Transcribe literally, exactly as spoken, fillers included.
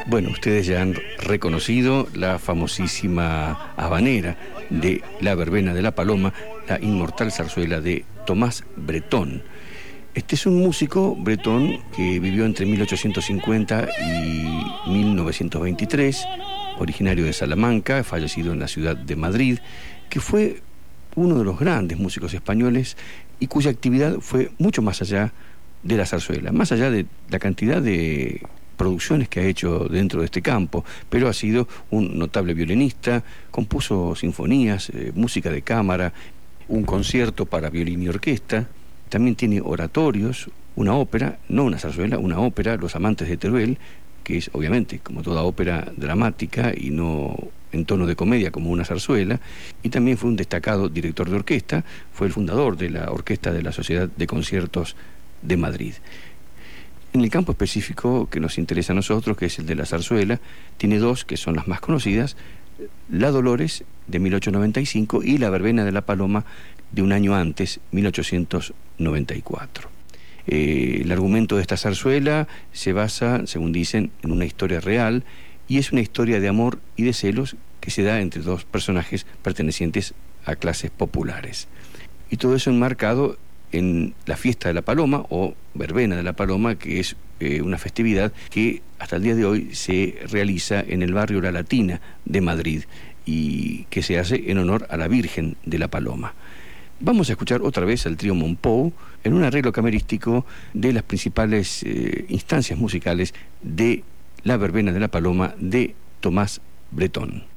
Bueno, ustedes ya han reconocido la famosísima habanera de La Verbena de la Paloma, la inmortal zarzuela de Tomás Bretón. Este es un músico bretón que vivió entre mil ochocientos cincuenta y mil novecientos veintitrés, originario de Salamanca, fallecido en la ciudad de Madrid, que fue uno de los grandes músicos españoles y cuya actividad fue mucho más allá de la zarzuela, más allá de la cantidad de producciones que ha hecho dentro de este campo, pero ha sido un notable violinista, compuso sinfonías, eh, música de cámara, un concierto para violín y orquesta, también tiene oratorios, una ópera, no una zarzuela, una ópera, Los Amantes de Teruel, que es obviamente como toda ópera dramática y no en tono de comedia como una zarzuela, y también fue un destacado director de orquesta, fue el fundador de la orquesta de la Sociedad de Conciertos de Madrid. En el campo específico que nos interesa a nosotros, que es el de la zarzuela, tiene dos que son las más conocidas: La Dolores, de mil ochocientos noventa y cinco, y La Verbena de la Paloma, de un año antes, mil ochocientos noventa y cuatro. Eh, el argumento de esta zarzuela se basa, según dicen, en una historia real, y es una historia de amor y de celos que se da entre dos personajes pertenecientes a clases populares. Y todo eso enmarcado en la fiesta de la Paloma, o Verbena de la Paloma, que es eh, una festividad que hasta el día de hoy se realiza en el barrio La Latina de Madrid y que se hace en honor a la Virgen de la Paloma. Vamos a escuchar otra vez al trío Monpou en un arreglo camerístico de las principales eh, instancias musicales de La Verbena de la Paloma de Tomás Bretón.